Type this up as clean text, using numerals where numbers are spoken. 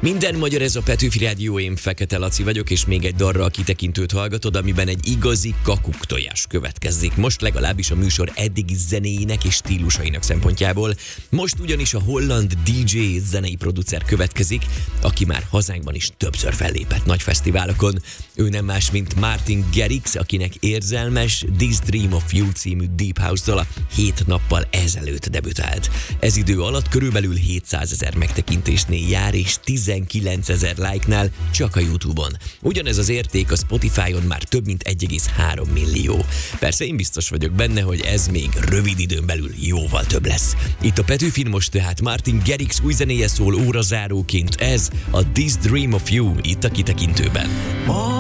Minden magyar, ez a Petőfi Rádió, én Fekete Laci vagyok, és még egy dalra a kitekintőt hallgatod, amiben egy igazi kakuktojás következik. Most legalábbis a műsor eddigi zenéinek és stílusainak szempontjából. Most ugyanis a holland DJ zenei producer következik, aki már hazánkban is többször fellépett nagy fesztiválokon. Ő nem más, mint Martin Garrix, akinek érzelmes This Dream of You című Deep House dala 7 nappal ezelőtt debütált. Ez idő alatt körülbelül 700 000 megtekintésnél jár, és 19 000 like-nál csak a YouTube-on. Ugyanez az érték a Spotify-on már több mint 1,3 millió. Persze én biztos vagyok benne, hogy ez még rövid időn belül jóval több lesz. Itt a Petőfin most tehát Martin Garrix új zenéje szól órazáróként, ez a This Dream of You itt a kitekintőben.